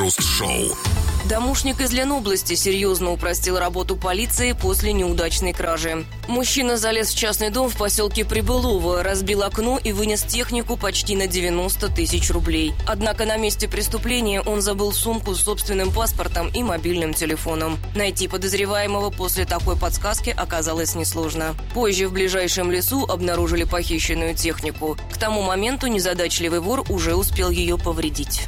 Крем-хруст-шоу. Домушник из Ленобласти серьезно упростил работу полиции после неудачной кражи. Мужчина залез в частный дом в поселке Прибылово, разбил окно и вынес технику почти на 90 тысяч рублей. Однако на месте преступления он забыл сумку с собственным паспортом и мобильным телефоном. Найти подозреваемого после такой подсказки оказалось несложно. Позже в ближайшем лесу обнаружили похищенную технику. К тому моменту незадачливый вор уже успел ее повредить.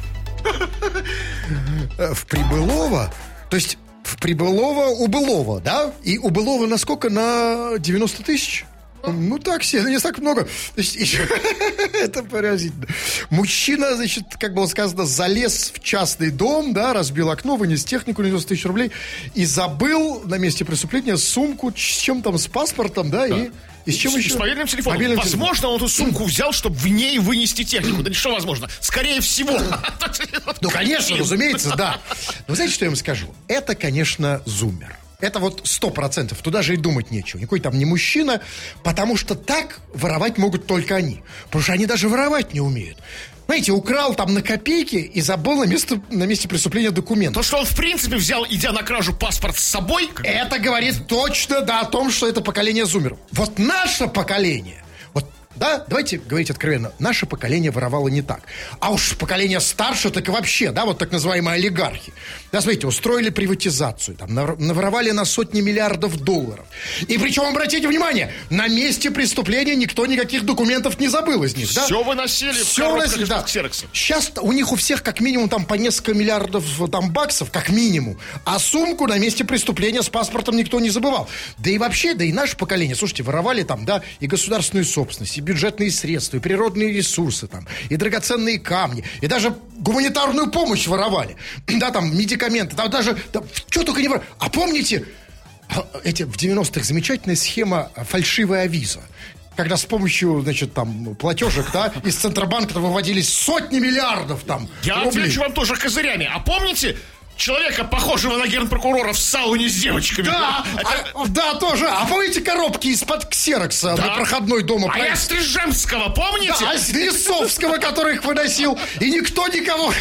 В Прибылово? То есть в Прибылово у Былова, да? И у Былова насколько? На 90 тысяч? Ну так себе, не так много. То есть, это поразительно. Мужчина, значит, как было сказано, залез в частный дом, да, разбил окно, вынес технику на 90 тысяч рублей и забыл на месте преступления сумку с чем там, с паспортом, да, и с чем еще? С мобильным телефоном. Возможно, он эту сумку взял, чтобы в ней вынести технику. Да что возможно? Скорее всего. Ну, конечно, разумеется, да. Но знаете, что я вам скажу? Это, конечно, зумер. Это вот 100%. Туда же и думать нечего. Никакой там не мужчина, потому что так воровать могут только они. Потому что они даже воровать не умеют. Знаете, украл там на копейки и забыл на месте преступления документ. То, что он в принципе взял, идя на кражу, паспорт с собой. Это говорит точно, да, о том, что это поколение зумеров. Вот наше поколение, да, давайте говорить откровенно, наше поколение воровало не так. А уж поколение старше, так и вообще, да, вот так называемые олигархи. Да, смотрите, устроили приватизацию, там, наворовали на сотни миллиардов долларов. И причем, обратите внимание, на месте преступления никто никаких документов не забыл из них, да? Все выносили в коробках из-под ксерокса. Сейчас у них у всех как минимум там по несколько миллиардов там баксов, как минимум. А сумку на месте преступления с паспортом никто не забывал. Да и вообще, да и наше поколение, слушайте, воровали там, да, и государственную собственность, и бюджетные средства, и природные ресурсы там, и драгоценные камни, и даже гуманитарную помощь воровали. Да, там, медикаменты, там даже, да, что только не воровали. А помните, в 90-х замечательная схема фальшивая авиза? Когда с помощью, значит, там, платежек, да, из Центробанка выводились сотни миллиардов там Я рублей. отвечу вам тоже козырями. А помните человека, похожего на генпрокурора в сауне с девочками? Да, да, тоже. А помните коробки из-под ксерокса на проходной дома? А я Стрижемского, помните? Да, Лисовского, который их выносил. И никто никого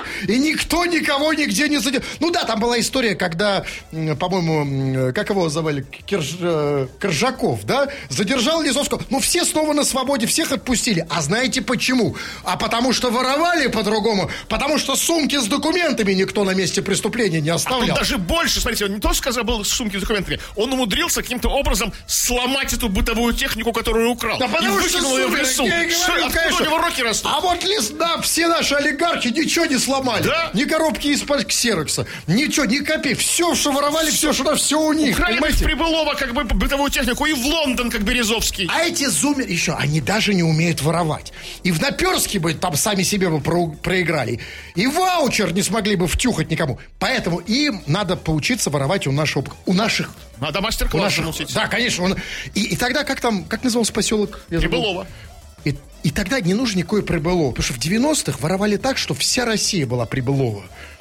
нигде не задержал. Ну да, там была история, когда, по-моему, как его звали? Коржаков, да? Задержал Лисовского. Ну, все снова на свободе, всех отпустили. А знаете почему? А потому что воровали по-другому. Потому что сумки с документами никто на месте преступления не оставлял. А тут даже больше, смотрите, он не то сказал, был с сумки с документами, он умудрился каким-то образом сломать эту бытовую технику, которую украл. Да и потому что выкинул ее в лесу. Откуда у него руки растут? А вот да, все наши олигархи ничего не сломали. Да? Ни коробки из-под ксерокса, ничего, ни копейки. Все, что воровали, все у них. Украли в Прибылово как бы бытовую технику и в Лондон, как Березовский. А эти зумеры еще, они даже не умеют воровать. И в Наперске бы там сами себе бы проиграли. И ваучер не смогли бы втюхать никому. Поэтому им надо поучиться воровать у наших. Надо мастер-класс научить. Да, конечно. И тогда, как назывался поселок? Прибылово. И тогда не нужно никакое Прибылово. Потому что в 90-х воровали так, что вся Россия была Прибылова.